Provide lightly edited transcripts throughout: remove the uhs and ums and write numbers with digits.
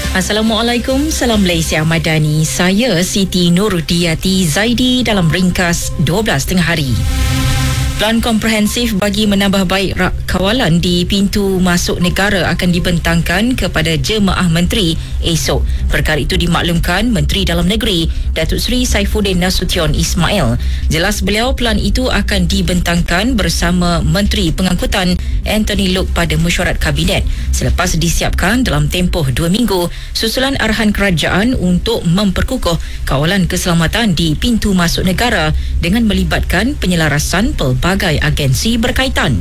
Assalamualaikum, salam Malaysia Madani. Saya Siti Nurudiyati Zaidi dalam ringkas 12 tengah hari. Plan komprehensif bagi menambah baik kawalan di pintu masuk negara akan dibentangkan kepada jemaah menteri esok. Perkara itu dimaklumkan Menteri Dalam Negeri Datuk Seri Saifuddin Nasution Ismail. Jelas beliau plan itu akan dibentangkan bersama Menteri Pengangkutan Anthony Loke pada mesyuarat Kabinet selepas disiapkan dalam tempoh 2 minggu susulan arahan kerajaan untuk memperkukuh kawalan keselamatan di pintu masuk negara dengan melibatkan penyelarasan pelbagai agensi berkaitan.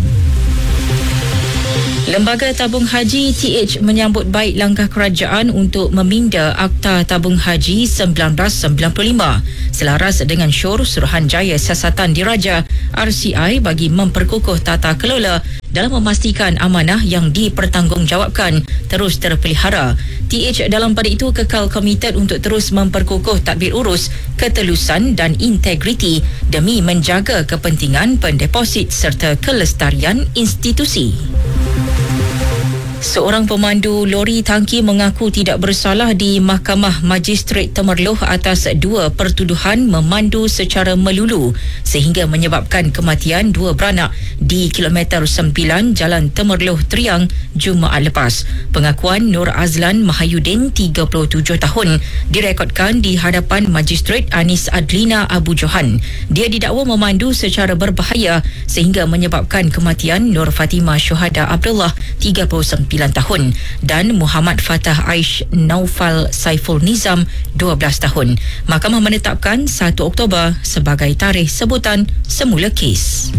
Lembaga Tabung Haji TH menyambut baik langkah kerajaan untuk meminda Akta Tabung Haji 1995 selaras dengan syur Suruhanjaya Siasatan Diraja RCI bagi memperkukuh tata kelola dalam memastikan amanah yang dipertanggungjawabkan terus terpelihara. TH dalam pada itu kekal komited untuk terus memperkukuh tadbir urus, ketelusan dan integriti demi menjaga kepentingan pendeposit serta kelestarian institusi. Seorang pemandu lori tangki mengaku tidak bersalah di Mahkamah Magistrate Temerloh atas 2 pertuduhan memandu secara melulu sehingga menyebabkan kematian 2 beranak di kilometer 9 Jalan Temerloh Triang Jumaat lepas. Pengakuan Nur Azlan Mahayudin 37 tahun direkodkan di hadapan Magistrate Anis Adlina Abu Johan. Dia didakwa memandu secara berbahaya sehingga menyebabkan kematian Nur Fatimah Syuhada Abdullah 39 tahun dan Muhammad Fatah Aish Naufal Saiful Nizam 12 tahun. Mahkamah menetapkan 1 Oktober sebagai tarikh sebutan semula kes.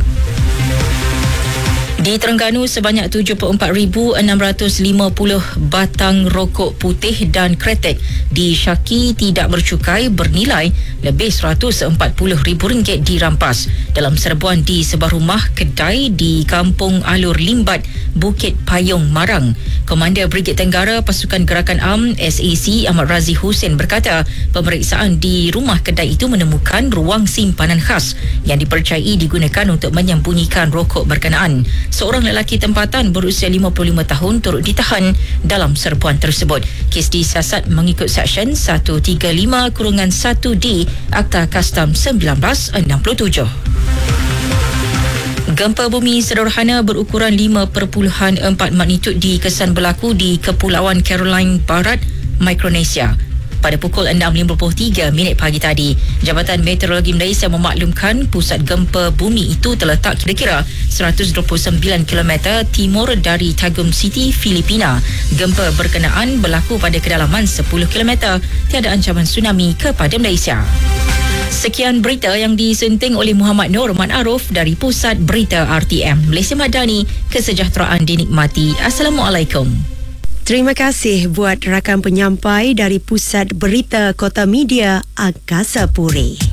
Di Terengganu, sebanyak 74,650 batang rokok putih dan kretek disyaki tidak bercukai bernilai lebih RM140,000 dirampas dalam serbuan di sebuah rumah kedai di Kampung Alur Limbat, Bukit Payung, Marang. Komander Brigade Tenggara Pasukan Gerakan Am SAC Ahmad Razi Hussein berkata pemeriksaan di rumah kedai itu menemukan ruang simpanan khas yang dipercayai digunakan untuk menyembunyikan rokok berkenaan. Seorang lelaki tempatan berusia 55 tahun turut ditahan dalam serbuan tersebut. Kes disiasat mengikut Seksyen 135-1D Akta Kastam 1967. Gempa bumi sederhana berukuran 5.4 magnitud dikesan berlaku di Kepulauan Caroline Barat, Mikronesia pada pukul 6.53 pagi tadi. Jabatan Meteorologi Malaysia memaklumkan pusat gempa bumi itu terletak kira-kira 129 km timur dari Tagum City, Filipina. Gempa berkenaan berlaku pada kedalaman 10 km. Tiada ancaman tsunami kepada Malaysia. Sekian berita yang disunting oleh Muhammad Nur Aruf dari Pusat Berita RTM Malaysia Madani. Kesejahteraan dinikmati. Assalamualaikum. Terima kasih buat rakan penyampai dari Pusat Berita Kota Media Angkasa Puri.